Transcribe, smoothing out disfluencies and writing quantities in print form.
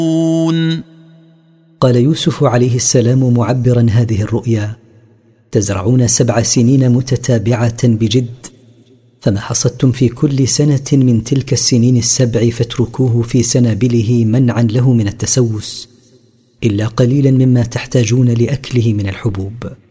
قال يوسف عليه السلام معبرا هذه الرؤيا: تزرعون 7 سنين متتابعة بجد، فما حصدتم في كل سنة من تلك السنين ال7 فاتركوه في سنابله منعا له من التسوس، إلا قليلا مما تحتاجون لأكله من الحبوب.